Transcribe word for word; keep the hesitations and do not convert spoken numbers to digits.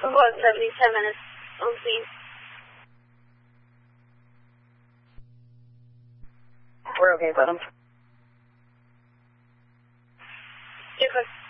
one seventy, ten minutes. On please. We're okay with them. Different.